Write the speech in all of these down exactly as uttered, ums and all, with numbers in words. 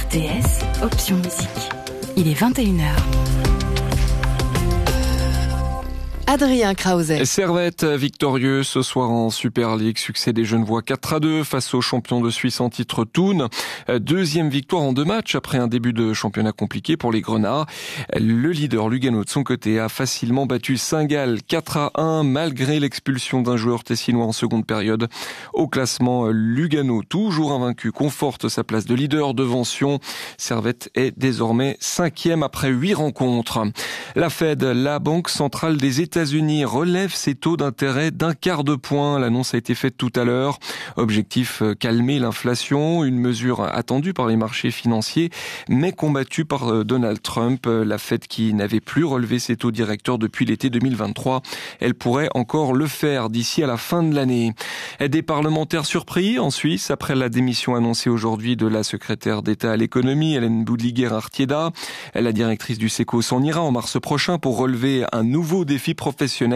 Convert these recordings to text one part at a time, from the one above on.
T S, option musique. Il est vingt et une heures. Adrien Krause. Servette victorieux ce soir en Super League. Succès des Genevois quatre à deux face aux champions de Suisse en titre Thun. Deuxième victoire en deux matchs après un début de championnat compliqué pour les Grenats. Le leader Lugano de son côté a facilement battu Saint-Gall quatre à un malgré l'expulsion d'un joueur tessinois en seconde période. Au classement, Lugano, toujours invaincu, conforte sa place de leader devant Sion. Servette est désormais cinquième après huit rencontres. La Fed, la Banque centrale des États États-Unis relève ses taux d'intérêt d'un quart de point. L'annonce a été faite tout à l'heure. Objectif, calmer l'inflation, une mesure attendue par les marchés financiers, mais combattue par Donald Trump. La Fed qui n'avait plus relevé ses taux directeurs depuis l'été deux mille vingt-trois. Elle pourrait encore le faire d'ici à la fin de l'année. Des parlementaires surpris en Suisse après la démission annoncée aujourd'hui de la secrétaire d'État à l'économie, Hélène Boudliguer-Artieda. La directrice du SECO s'en ira en mars prochain pour relever un nouveau défi professionnel.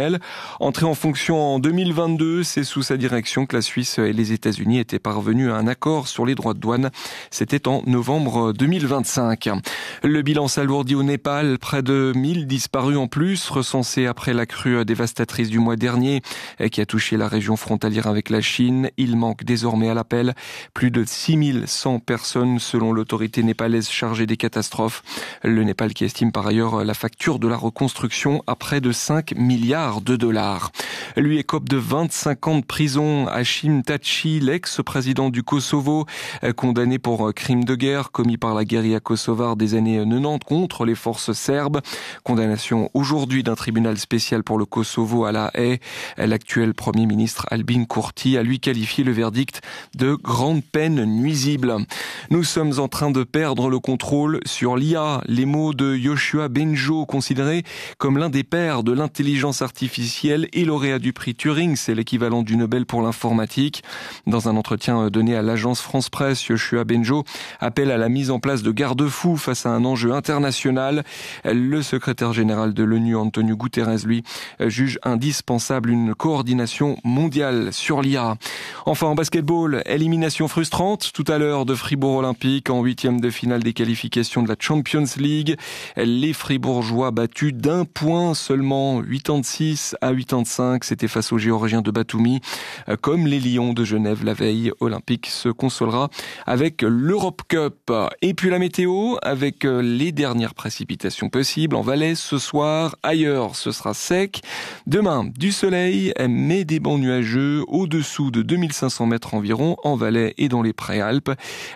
Entrée en fonction en deux mille vingt-deux, c'est sous sa direction que la Suisse et les États-Unis étaient parvenus à un accord sur les droits de douane. C'était en novembre deux mille vingt-cinq. Le bilan s'alourdit au Népal, près de mille disparus en plus, recensés après la crue dévastatrice du mois dernier qui a touché la région frontalière avec la Chine. Il manque désormais à l'appel plus de six mille cent personnes selon l'autorité népalaise chargée des catastrophes. Le Népal qui estime par ailleurs la facture de la reconstruction à près de cinq milliards de dollars. Lui écope de vingt-cinq ans de prison. Hashim Thaçi, l'ex-président du Kosovo, condamné pour crimes de guerre commis par la guérilla kosovare des années quatre-vingt-dix contre les forces serbes. Condamnation aujourd'hui d'un tribunal spécial pour le Kosovo à La Haye. L'actuel premier ministre Albin Kurti a lui qualifié le verdict de grande peine nuisible. Nous sommes en train de perdre le contrôle sur l'I A. Les mots de Yoshua Bengio, considéré comme l'un des pères de l'intelligence artificielle et lauréat du prix Turing, c'est l'équivalent du Nobel pour l'informatique. Dans un entretien donné à l'agence France Presse, Yoshua Bengio appelle à la mise en place de garde-fous face à un enjeu international. Le secrétaire général de l'ONU, Antonio Guterres, lui, juge indispensable une coordination mondiale sur l'I A. Enfin, en basketball, élimination frustrante tout à l'heure de Fribourg Olympique en huitième de finale des qualifications de la Champions League. Les Fribourgeois battus d'un point seulement, quatre-vingt-six à quatre-vingt-cinq, c'était face aux Géorgiens de Batumi. Comme les Lions de Genève la veille, Olympique se consolera avec l'Europe Cup. Et puis la météo, avec les dernières précipitations possibles en Valais ce soir. Ailleurs, ce sera sec. Demain, du soleil, mais des bancs nuageux au-dessous de deux mille cinq cents mètres environ en Valais et dans les Préalpes.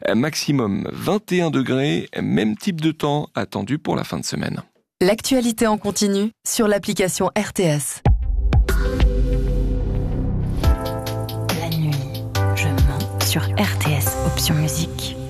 Maximum vingt et un degrés, même type de temps attendu pour la fin de semaine. L'actualité en continu sur l'application R T S. La nuit, je mens sur R T S, option musique.